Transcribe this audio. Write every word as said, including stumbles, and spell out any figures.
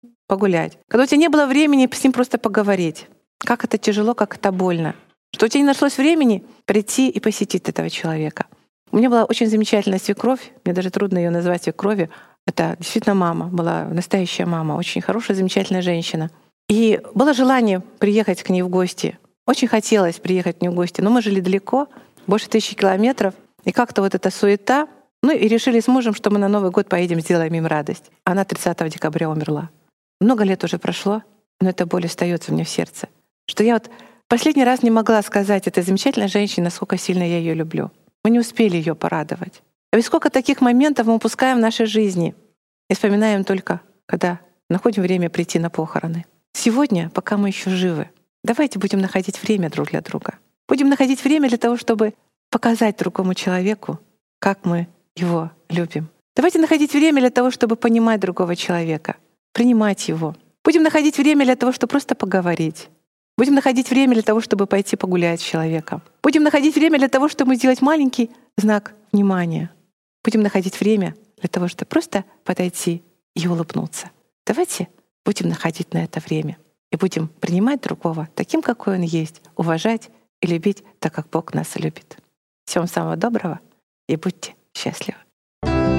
погулять. Когда у тебя не было времени с ним просто поговорить. Как это тяжело, как это больно. Что у тебя не нашлось времени прийти и посетить этого человека. У меня была очень замечательная свекровь, мне даже трудно ее назвать свекровью. Это действительно мама, была настоящая мама, очень хорошая, замечательная женщина. И было желание приехать к ней в гости. Очень хотелось приехать к ней в гости, но мы жили далеко, больше тысячи километров. И как-то вот эта суета. Ну и решили с мужем, что мы на Новый год поедем, сделаем им радость. Она тридцатого декабря умерла. Много лет уже прошло, но эта боль остается у меня в сердце. Что я вот последний раз не могла сказать этой замечательной женщине, насколько сильно я ее люблю. Мы не успели ее порадовать. А ведь сколько таких моментов мы упускаем в нашей жизни и вспоминаем только, когда находим время прийти на похороны. Сегодня, пока мы еще живы, давайте будем находить время друг для друга. Будем находить время для того, чтобы показать другому человеку, как мы его любим. Давайте находить время для того, чтобы понимать другого человека, принимать его. Будем находить время для того, чтобы просто поговорить. Будем находить время для того, чтобы пойти погулять с человеком. Будем находить время для того, чтобы сделать маленький знак внимания. Будем находить время для того, чтобы просто подойти и улыбнуться. Давайте будем находить на это время и будем принимать другого таким, какой он есть, уважать и любить так, как Бог нас любит. Всем самого доброго и будьте счастливы.